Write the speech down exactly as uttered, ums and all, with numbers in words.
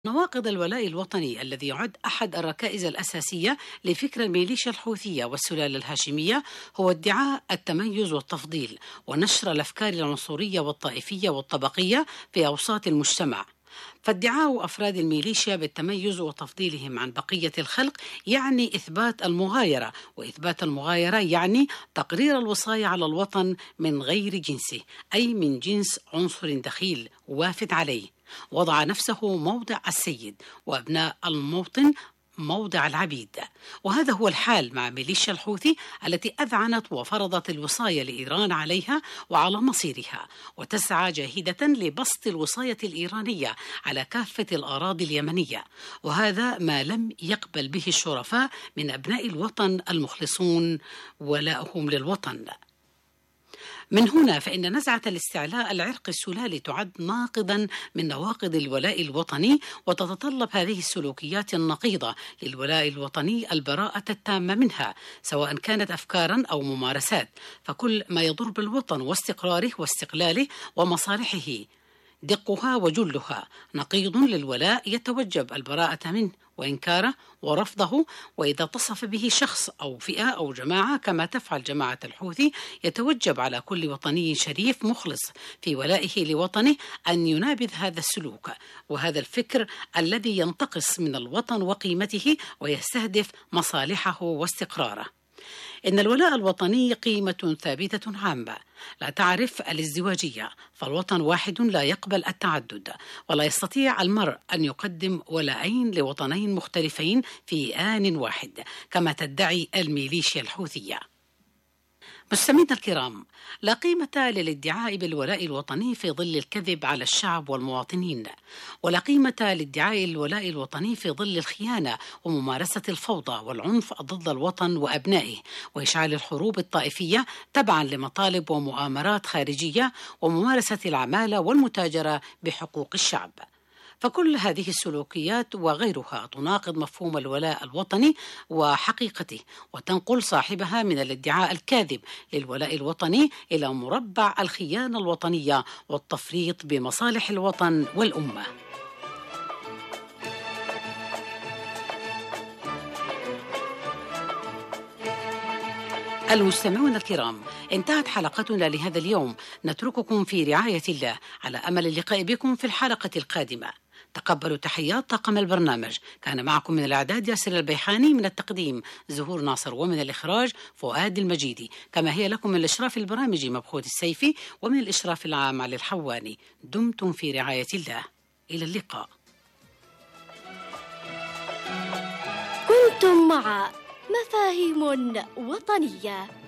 نواقض الولاء الوطني الذي يعد أحد الركائز الأساسية لفكر الميليشيا الحوثية والسلالة الهاشمية هو ادعاء التميز والتفضيل ونشر الأفكار العنصرية والطائفية والطبقية في أوساط المجتمع. فادعاء أفراد الميليشيا بالتميز وتفضيلهم عن بقية الخلق يعني إثبات المغايرة، وإثبات المغايرة يعني تقرير الوصاية على الوطن من غير جنسه، أي من جنس عنصر دخيل وافد عليه، وضع نفسه موضع السيد وأبناء الموطن موضع العبيد. وهذا هو الحال مع ميليشيا الحوثي التي أذعنت وفرضت الوصاية لإيران عليها وعلى مصيرها، وتسعى جاهدة لبسط الوصاية الإيرانية على كافة الأراضي اليمنية، وهذا ما لم يقبل به الشرفاء من أبناء الوطن المخلصون ولاؤهم للوطن. من هنا فإن نزعة الاستعلاء العرقي السلالي تعد ناقضا من نواقض الولاء الوطني، وتتطلب هذه السلوكيات النقيضة للولاء الوطني البراءة التامة منها، سواء كانت أفكارا أو ممارسات، فكل ما يضر بالوطن واستقراره واستقلاله ومصالحه دقها وجلها نقيض للولاء يتوجب البراءة منه وإنكاره ورفضه. وإذا اتصف به شخص أو فئة أو جماعة كما تفعل جماعة الحوثي، يتوجب على كل وطني شريف مخلص في ولائه لوطنه أن ينابذ هذا السلوك وهذا الفكر الذي ينتقص من الوطن وقيمته ويستهدف مصالحه واستقراره. إن الولاء الوطني قيمة ثابتة عامة لا تعرف الازدواجية، فالوطن واحد لا يقبل التعدد، ولا يستطيع المرء أن يقدم ولاءين لوطنين مختلفين في آن واحد كما تدعي الميليشيا الحوثية. مستمعينا الكرام، لا قيمة للادعاء بالولاء الوطني في ظل الكذب على الشعب والمواطنين، ولا قيمة لادعاء الولاء الوطني في ظل الخيانة وممارسة الفوضى والعنف ضد الوطن وأبنائه وإشعال الحروب الطائفية تبعا لمطالب ومؤامرات خارجية وممارسة العمالة والمتاجرة بحقوق الشعب. فكل هذه السلوكيات وغيرها تناقض مفهوم الولاء الوطني وحقيقته، وتنقل صاحبها من الادعاء الكاذب للولاء الوطني إلى مربع الخيانة الوطنية والتفريط بمصالح الوطن والأمة. المستمعون الكرام، انتهت حلقتنا لهذا اليوم، نترككم في رعاية الله على أمل اللقاء بكم في الحلقة القادمة. تقبلوا تحيات طاقم البرنامج، كان معكم من الإعداد ياسر البيحاني، من التقديم زهور ناصر، ومن الإخراج فؤاد المجيدي، كما هي لكم من الإشراف البرامجي مبخوت السيفي، ومن الإشراف العام علي الحواني. دمتم في رعاية الله، إلى اللقاء. كنتم مع مفاهيم وطنية.